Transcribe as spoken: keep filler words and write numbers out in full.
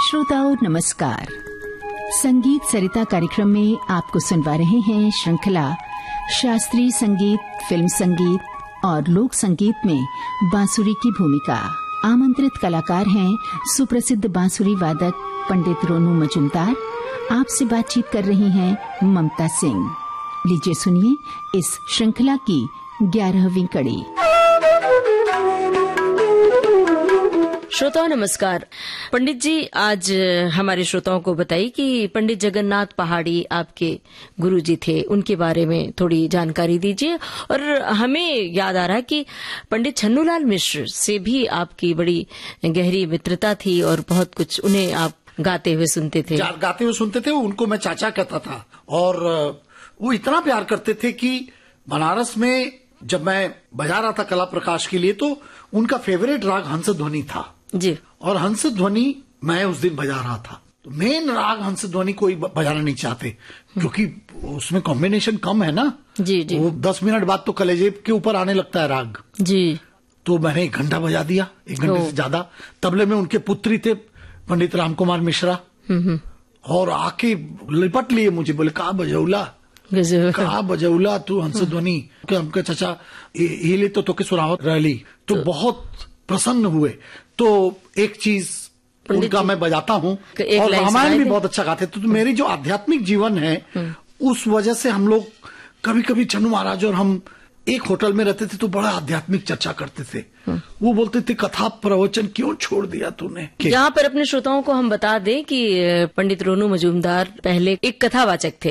श्रोताओं नमस्कार। संगीत सरिता कार्यक्रम में आपको सुनवा रहे हैं श्रृंखला शास्त्रीय संगीत, फिल्म संगीत और लोक संगीत में बांसुरी की भूमिका। आमंत्रित कलाकार हैं सुप्रसिद्ध बांसुरी वादक पंडित रोनू मजूमदार। आपसे बातचीत कर रही हैं ममता सिंह। लीजिए सुनिए इस श्रृंखला की ग्यारहवीं कड़ी। श्रोताओं नमस्कार। पंडित जी, आज हमारे श्रोताओं को बताइए कि पंडित जगन्नाथ पहाड़ी आपके गुरुजी थे, उनके बारे में थोड़ी जानकारी दीजिए। और हमें याद आ रहा है कि पंडित छन्नूलाल मिश्र से भी आपकी बड़ी गहरी मित्रता थी और बहुत कुछ उन्हें आप गाते हुए सुनते थे। गाते हुए सुनते थे, उनको मैं चाचा कहता था। और वो इतना प्यार करते थे कि बनारस में जब मैं बजा रहा था कला प्रकाश के लिए, तो उनका फेवरेट राग हंसध्वनि था जी। और हंसध्वनि मैं उस दिन बजा रहा था। तो मेन राग हंसध्वनि कोई बजाना नहीं चाहते क्योंकि उसमें कॉम्बिनेशन कम है ना। जी जी। वो दस मिनट बाद तो कलेजे के ऊपर आने लगता है राग जी। तो मैंने एक घंटा बजा दिया, एक घंटे से ज्यादा। तबले में उनके पुत्री थे पंडित राम कुमार मिश्रा, और आके लिपट लिए मुझे, बोले कहा बजौला कहा बजौला तू हंसध्वनि। हमके चाचा ये ले तो, तो के सुरावत रही तो, तो बहुत प्रसन्न हुए। तो एक चीज उनका मैं बजाता हूँ, और रामायण भी बहुत अच्छा गाते। तो, तो मेरी जो आध्यात्मिक जीवन है उस वजह से हम लोग कभी कभी छन्नू महाराज और हम एक होटल में रहते थे तो बड़ा आध्यात्मिक चर्चा करते थे। वो बोलते थे कथा प्रवचन क्यों छोड़ दिया तूने। यहाँ पर अपने श्रोताओं को हम बता दें कि पंडित रोनू मजूमदार पहले एक कथावाचक थे।